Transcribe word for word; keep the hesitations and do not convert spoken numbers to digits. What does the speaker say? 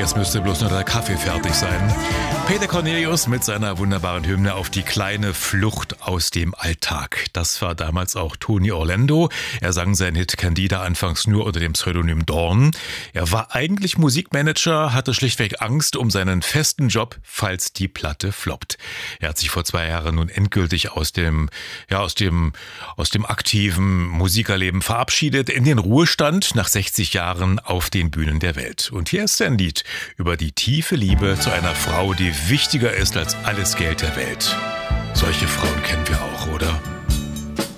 jetzt müsste bloß noch der Kaffee fertig sein. Peter Cornelius mit seiner wunderbaren Hymne auf die kleine Flucht aus dem Alltag. Das war damals auch Tony Orlando. Er sang seinen Hit Candida anfangs nur unter dem Pseudonym Dorn. Er war eigentlich Musikmanager, hatte schlichtweg Angst um seinen festen Job, falls die Platte floppt. Er hat sich vor zwei Jahren nun endgültig aus dem, ja, aus dem, aus dem aktiven Musikerleben verabschiedet, in den Ruhestand nach sechzig Jahren auf den Bühnen der Welt. Und hier ist sein Lied über die tiefe Liebe zu einer Frau, die wichtiger ist als alles Geld der Welt. Solche Frauen kennen wir auch, oder?